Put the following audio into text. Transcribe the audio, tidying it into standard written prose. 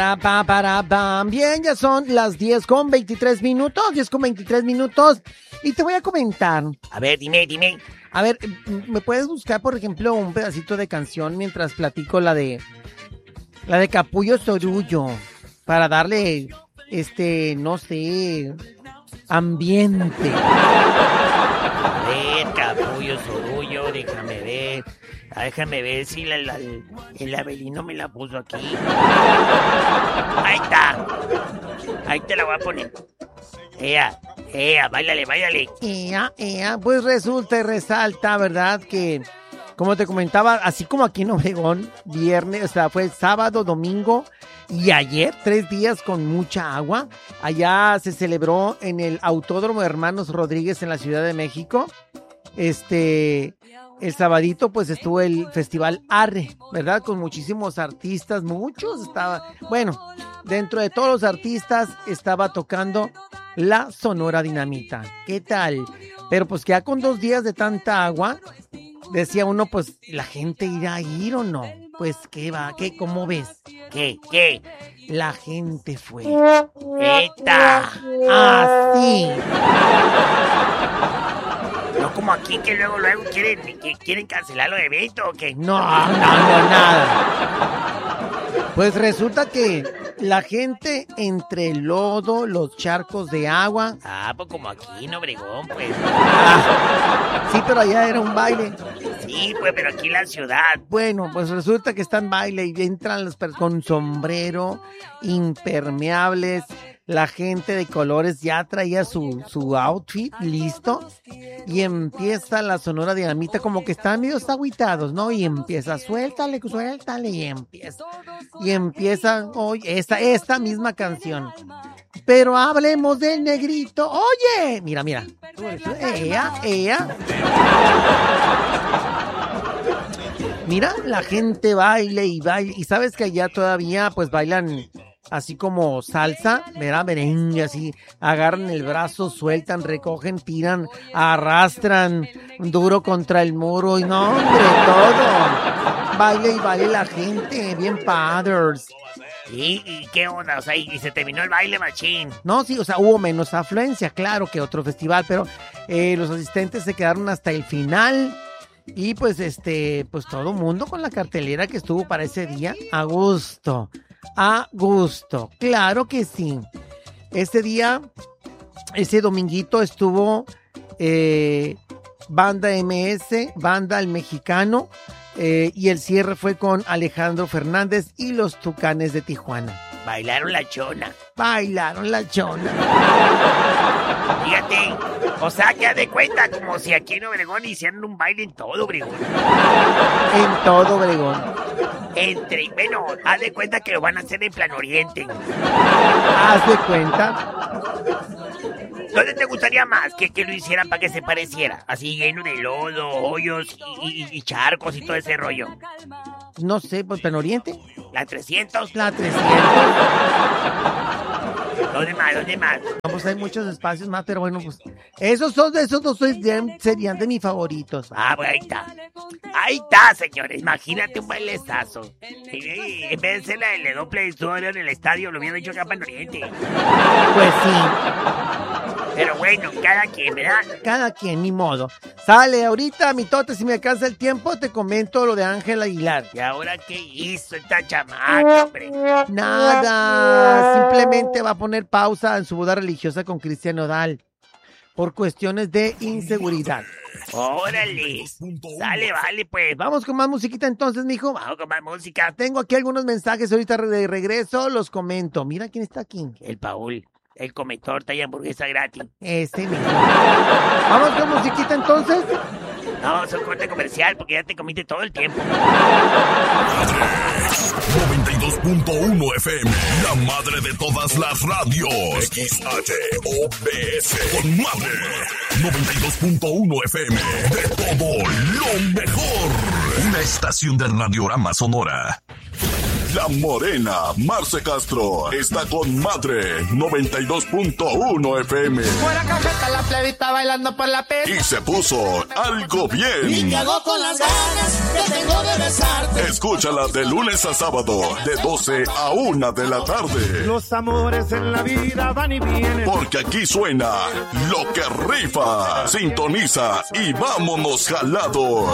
Bien, ya son las 10:23, 10:23, y te voy a comentar. A ver, dime. A ver, ¿me puedes buscar, por ejemplo, un pedacito de canción mientras platico la de Capullo Sorullo? Para darle, no sé, ambiente. A ver, Capullo Sorullo, déjame ver si el Abelino me la puso aquí. Ahí está. Ahí te la voy a poner. Báilale. Pues resulta y resalta, ¿verdad? Que, como te comentaba, así como aquí en Obregón, viernes, o sea, fue sábado, domingo y ayer, 3 días con mucha agua. Allá se celebró en el Autódromo Hermanos Rodríguez en la Ciudad de México. El sabadito pues estuvo el Festival Arre, ¿verdad? Con muchísimos artistas, dentro de todos los artistas estaba tocando la Sonora Dinamita. ¿Qué tal? Pero pues que ya con 2 días de tanta agua, decía uno, pues, ¿la gente irá a ir o no? Pues, ¿cómo ves? ¿Qué? La gente fue. ¡Eta! ¡Así! No como aquí que luego quieren cancelar los eventos, ¿o qué? No, nada. Pues resulta que la gente entre el lodo, los charcos de agua. Pues como aquí en Obregón, pues. Sí, pero allá era un baile. Sí, pues, pero aquí en la ciudad. Bueno, pues resulta que está en baile y entran los con sombrero, impermeables. La gente de colores ya traía su outfit listo y empieza la Sonora Dinamita, como que están medio agüitados, ¿no? Y empieza, suéltale, y empieza hoy esta misma canción. Pero hablemos del negrito. Oye, mira. Mira, la gente baile y sabes que allá todavía pues bailan así como salsa, ¿verdad? Merengue, así, agarran el brazo, sueltan, recogen, tiran, arrastran duro contra el muro y no, hombre, todo. Baile la gente, bien padres. ¿Y qué onda? O sea, y se terminó el baile machín. No, sí, o sea, hubo menos afluencia, claro, que otro festival, pero los asistentes se quedaron hasta el final. Y pues pues todo mundo con la cartelera que estuvo para ese día, a gusto, claro que sí. Ese día, ese dominguito estuvo Banda MS, Banda El Mexicano, y el cierre fue con Alejandro Fernández y los Tucanes de Tijuana. Bailaron la chona. Fíjate, o sea, que haz de cuenta como si aquí en Obregón hicieran un baile en todo Obregón. Bueno, haz de cuenta que lo van a hacer en Plan Oriente. Haz de cuenta. ¿Dónde te gustaría más que lo hicieran para que se pareciera? Así lleno de lodo, hoyos y charcos y todo ese rollo. No sé, pues Plan Oriente. ¿La 300? La 300. ¿Dónde más? No, pues hay muchos espacios más, pero bueno, pues esos dos serían de mis favoritos. Pues ahí está, señores. Imagínate un bailezazo. En vez de ser la del doble historia en el estadio, lo hubieran hecho acá para el Oriente. Pues sí. Pero bueno, cada quien, ¿verdad? Cada quien, ni modo. Sale, ahorita, mi tote, si me alcanza el tiempo, te comento lo de Ángel Aguilar. ¿Y ahora qué hizo esta chamaca, hombre? Nada, simplemente va a poner pausa en su boda religiosa con Cristian Nodal por cuestiones de inseguridad. ¡Órale! Sale, vale, pues. Vamos con más musiquita entonces, mijo. Vamos con más música. Tengo aquí algunos mensajes ahorita de regreso, los comento. Mira quién está aquí. El Paul. El come torta y hamburguesa gratis. Ese mismo. Vamos con musiquita entonces. No, es un corte comercial porque ya te comiste todo el tiempo. 92.1 FM, la madre de todas las radios. XHOBS, con madre. 92.1 FM, de todo lo mejor. Una estación de Radiorama Sonora. La morena Marce Castro está con Madre 92.1 FM. Fuera cajeta la plebita bailando por la pista. Y se puso algo bien. Y te hago con las ganas que tengo de besarte. Escúchala de lunes a sábado, de 12 a 1 de la tarde. Los amores en la vida van y vienen. Porque aquí suena lo que rifa. Sintoniza y vámonos jalados.